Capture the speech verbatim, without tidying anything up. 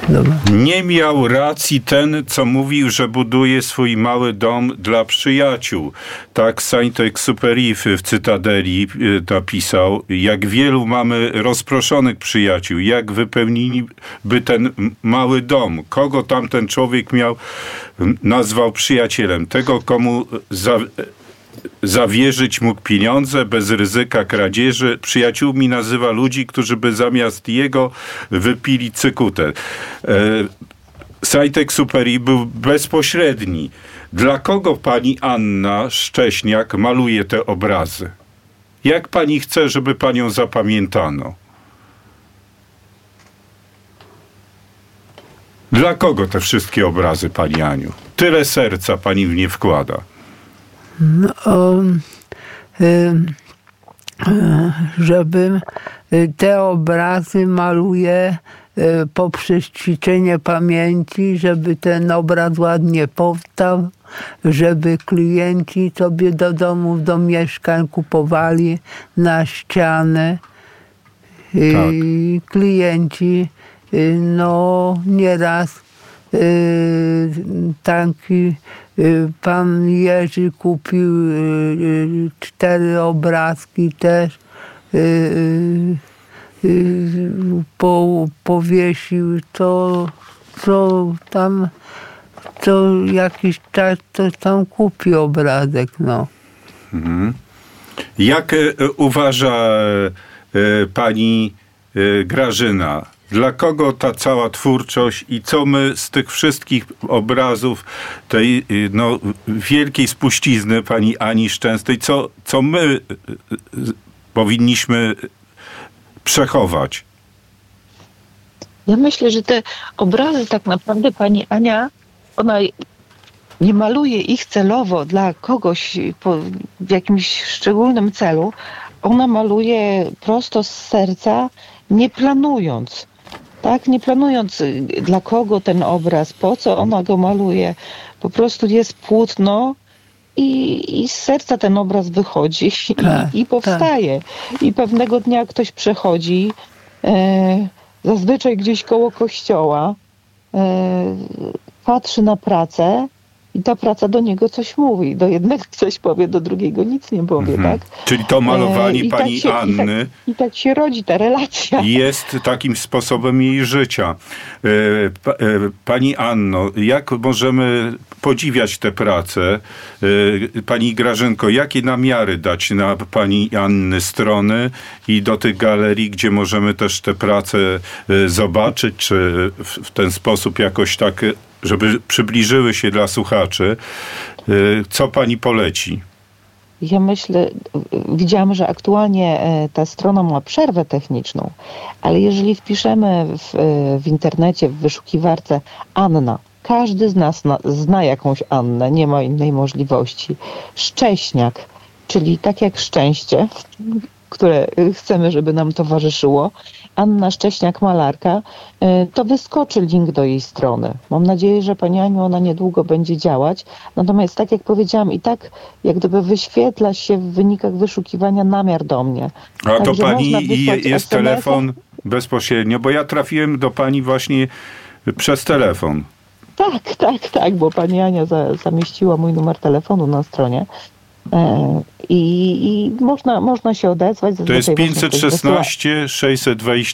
Dobra. Nie miał racji ten, co mówił, że buduje swój mały dom dla przyjaciół. Tak Saint-Exupéry w Cytadeli napisał. Jak wielu mamy rozproszonych przyjaciół, jak wypełniliby ten mały dom. Kogo tamten człowiek miał, nazwał przyjacielem? Tego, komu za, zawierzyć mógł pieniądze bez ryzyka kradzieży. Przyjaciółmi nazywa ludzi, którzy by zamiast jego wypili cykutę. Saint-Exupéry był bezpośredni. Dla kogo pani Anna Szcześniak maluje te obrazy? Jak pani chce, żeby panią zapamiętano? Dla kogo te wszystkie obrazy, pani Aniu? Tyle serca pani w nie wkłada. No, y, y, żeby te obrazy maluje y, poprzez ćwiczenie pamięci, żeby ten obraz ładnie powstał, żeby klienci sobie do domów, do mieszkań kupowali na ścianę. I tak. Klienci y, no nieraz y, taki pan Jerzy kupił cztery obrazki też, po, powiesił to, co tam, co jakiś czas to tam kupi obrazek, no. Mhm. Jak e, uważa e, pani e, Grażyna? Dla kogo ta cała twórczość i co my z tych wszystkich obrazów tej no, wielkiej spuścizny pani Ani Szczęsnej, co, co my powinniśmy przechować? Ja myślę, że te obrazy tak naprawdę pani Ania, ona nie maluje ich celowo dla kogoś po, w jakimś szczególnym celu. Ona maluje prosto z serca, nie planując. Tak, nie planując dla kogo ten obraz, po co ona go maluje. Po prostu jest płótno i, i z serca ten obraz wychodzi tak, i, i powstaje. Tak. I pewnego dnia ktoś przechodzi, e, zazwyczaj gdzieś koło kościoła, e, patrzy na pracę i ta praca do niego coś mówi. Do jednego coś powie, do drugiego nic nie powie, mhm. tak? Czyli to malowanie e, pani tak się, Anny... I tak, I tak się rodzi ta relacja. Jest takim sposobem jej życia. E, pa, e, pani Anno, jak możemy podziwiać tę pracę? E, pani Grażynko, jakie namiary dać na pani Anny strony i do tych galerii, gdzie możemy też tę pracę e, zobaczyć, czy w, w ten sposób jakoś tak... żeby przybliżyły się dla słuchaczy. Co pani poleci? Ja myślę, widziałam, że aktualnie ta strona ma przerwę techniczną, ale jeżeli wpiszemy w, w internecie, w wyszukiwarce Anna, każdy z nas na, zna jakąś Annę, nie ma innej możliwości. Szcześniak, czyli tak jak szczęście, które chcemy, żeby nam towarzyszyło, Anna Szcześniak, malarka, to wyskoczy link do jej strony. Mam nadzieję, że pani Aniu, ona niedługo będzie działać. Natomiast tak jak powiedziałam, i tak jak gdyby wyświetla się w wynikach wyszukiwania namiar do mnie. A to Także pani jest es em es a. telefon bezpośrednio, bo ja trafiłem do pani właśnie przez telefon. Tak, tak, tak, bo pani Ania za, zamieściła mój numer telefonu na stronie. I, i można, można się odezwać. To jest pięćset szesnaście sześćset dwadzieścia